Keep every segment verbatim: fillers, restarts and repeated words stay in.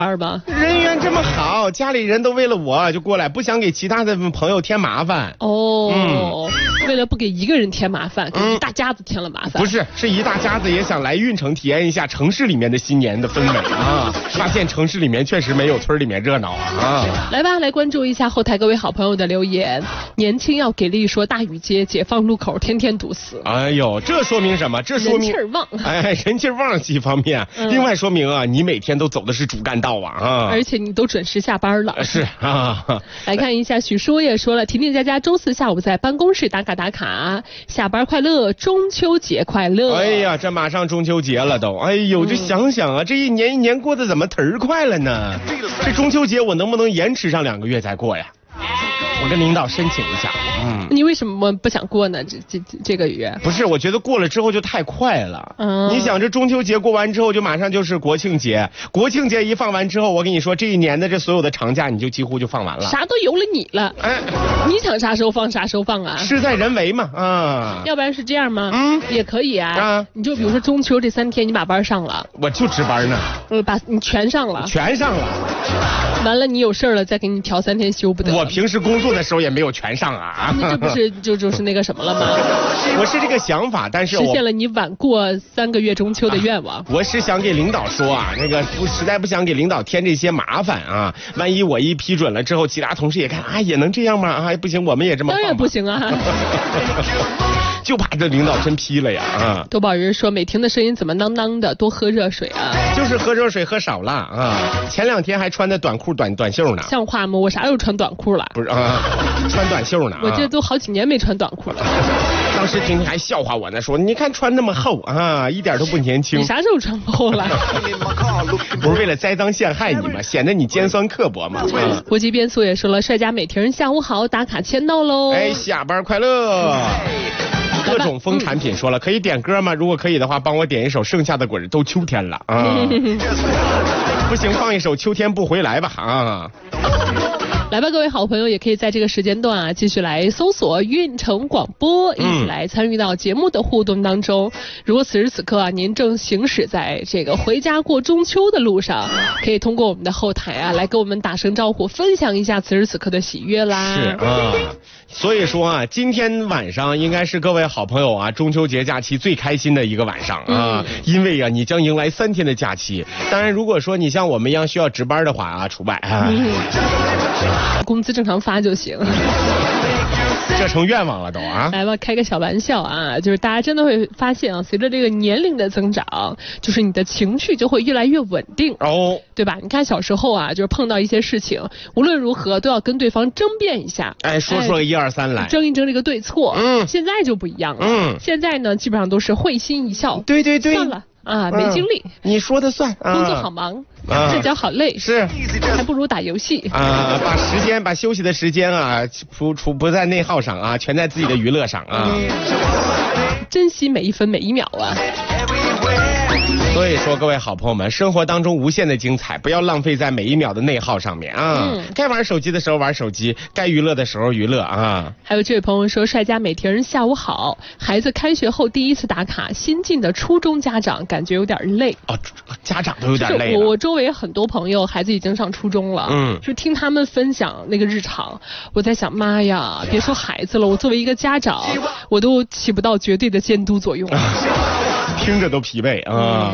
二吧？ 人缘这么好，家里人都为了我就过来，不想给其他的朋友添麻烦。 哦，嗯、为了不给一个人添麻烦，给一大家子添了麻烦。 不是，是一大家子也想来运城体验一下城市里面的新年的氛围啊！发现城市里面确实没有村里面热闹啊！ 来吧，来关注一下后台各位好朋友的留言。年轻要给力说大禹街解放路口天天堵死。 哎呦，这说明什么？这说明人气儿旺。 哎，人气儿旺是一方面，嗯、另外说明啊，你每天都走的是主干道啊啊！ 而且你都准时下班了。 是啊。 来看一下，许叔也说了，婷婷佳佳周四下午在办公室打卡打卡，下班快乐，中秋节快乐。 哎呀，这马上中秋节了都，哎呦，这想想啊，嗯、这一年一年过得怎么忒儿快了呢？这中秋节我能不能延迟上两个月再过呀？我跟领导申请一下。嗯， 你为什么不想过呢？这这这个月不是，我觉得过了之后就太快了。嗯，你想这中秋节过完之后，就马上就是国庆节，国庆节一放完之后，我跟你说，这一年的这所有的长假，你就几乎就放完了， 啥都由了你了。哎，你想啥时候放啥时候放啊？ 事在人为嘛啊！ 要不然是这样吗？嗯，也可以啊。啊，你就比如说中秋这三天，你把班上了， 我就值班呢。 呃，把你全上了， 全上了。 完了，你有事了再给你调三天休不得。 我平时工作的时候也没有全上啊。 那这不是就就是那个什么了吗？ 我是这个想法，但是实现了你晚过三个月中秋的愿望。 啊、我是想给领导说啊，那个不实在不想给领导添这些麻烦啊。万一我一批准了之后，其他同事也看啊，也能这样吗？啊，不行，我们也这么放。 当然不行啊。 就怕这领导真批了呀啊！ 多宝人说美婷的声音怎么囔囔的？多喝热水啊！ 就是喝热水喝少了啊！前两天还穿的短裤短短袖呢。 像话吗？我啥时候穿短裤了？ 不是啊，穿短袖呢。 我这都好几年没穿短裤了。 当时婷婷还笑话我呢，说你看穿那么厚啊，一点都不年轻。 你啥时候穿厚了？ 不是为了栽赃陷害你吗？显得你尖酸刻薄嘛。 嗯、国际变速也说了，帅家美婷下午好，打卡签到喽。 哎，下班快乐。各种风产品说了，可以点歌吗？如果可以的话，帮我点一首《剩下的果实都秋天了》啊。不行，放一首《秋天不回来》吧啊。 来吧，各位好朋友，也可以在这个时间段啊，继续来搜索运城广播，一起来参与到节目的互动当中。嗯、如果此时此刻啊，您正行驶在这个回家过中秋的路上，可以通过我们的后台啊，来跟我们打声招呼，分享一下此时此刻的喜悦啦。 是啊，所以说啊，今天晚上应该是各位好朋友啊，中秋节假期最开心的一个晚上啊，嗯、因为啊，你将迎来三天的假期。当然，如果说你像我们一样需要值班的话啊，除外啊。嗯工资正常发就行， 这成愿望了都啊！ 来吧，开个小玩笑啊，就是大家真的会发现啊，随着这个年龄的增长，就是你的情绪就会越来越稳定哦，对吧？你看小时候啊，就是碰到一些事情，无论如何都要跟对方争辩一下， 哎，说说个一二三来， 争一争这个对错。嗯，现在就不一样了，嗯，现在呢基本上都是会心一笑， 对对对， 算了。啊，没精力、 嗯，你说的算。 啊、工作好忙，啊、社交好累， 是， 还不如打游戏。 啊，把时间，把休息的时间啊，除除不在内耗上啊，全在自己的娱乐上啊。嗯、 珍惜每一分每一秒啊。 所以说，各位好朋友们，生活当中无限的精彩，不要浪费在每一秒的内耗上面啊！嗯、该玩手机的时候玩手机，该娱乐的时候娱乐啊！ 还有这位朋友说，帅家美婷下午好，孩子开学后第一次打卡，新进的初中家长感觉有点累哦， 家长都有点累了。 我我周围很多朋友孩子已经上初中了，嗯，就听他们分享那个日常，我在想，妈呀，别说孩子了，我作为一个家长，我都起不到绝对的监督作用。 听着都疲惫啊！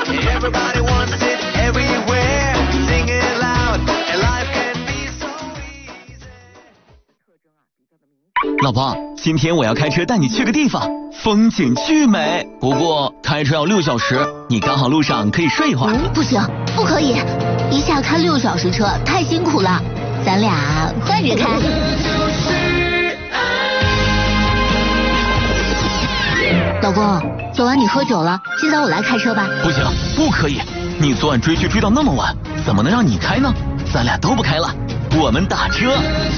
老婆，今天我要开车带你去个地方，风景巨美。不过开车要六小时，你刚好路上可以睡一会儿。 嗯，不行，不可以，一下开六小时车太辛苦了，咱俩换着开。老公，昨晚你喝酒了，今早我来开车吧。 不行，不可以，你昨晚追剧追到那么晚，怎么能让你开呢？咱俩都不开了，我们打车。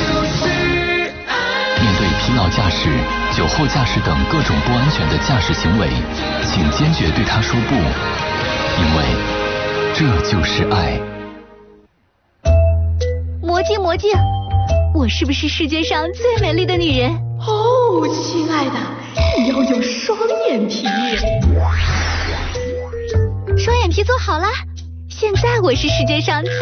面对疲劳驾驶、酒后驾驶等各种不安全的驾驶行为，请坚决对他说不，因为这就是爱。 魔镜魔镜，我是不是世界上最美丽的女人？ 哦，亲爱的，你要有双眼皮。 双眼皮做好了，现现在我是世界上最